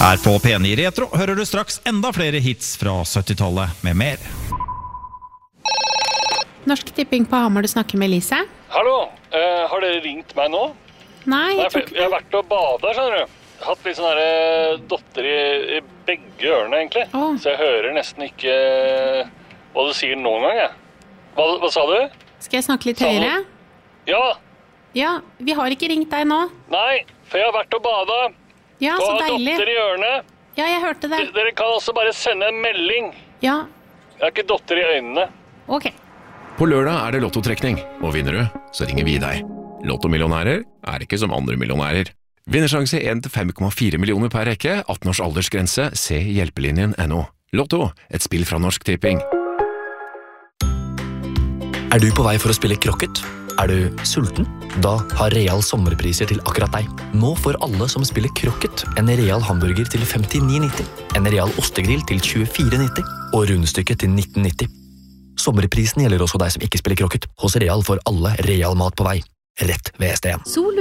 Her på P9 Retro hører du straks enda flere hits fra 70-tallet med mer. Norsk Tipping på Hamar, du snakker med Elise. Hallo, har dere ringt meg nå? Nei, jeg tror ikke Jeg har vært og badet, skjønner du. Hatt litt sånne her dotter i begge ørene, egentlig. Så jeg hører nesten ikke hva du sier noen gang, jeg. Hva sa du? Skal jeg snakke litt høyere? Ja. Ja, vi har ikke ringt deg nå. Nei, for jeg har vært og badet. Ja, så og har deilig. dotter i ørene. Ja, jeg hørte det. Dere kan også bare sende en melding. Ja. Jeg har ikke dotter i øynene. Ok. På lørdag det lottotrekning, og vinner du, så ringer vi deg. Lottomillionærer ikke som andre millionærer. Vinnersjanse 1-5,4 millioner per rekke, 18 års aldersgrense, se hjelpelinjen.no. Lotto, et spill fra Norsk Tipping. Du på vei for å spille krokket? Du sulten? Da har Real sommerpriser til akkurat deg. Nå får alle som spiller krokket en Real hamburger til 59,90, en Real ostegrill til 24,90 og rundstykke til 19,90. Sommerprisen gjelder også deg som ikke spiller krokket. Hos Real får alle Real mat på vei, rett ved STN.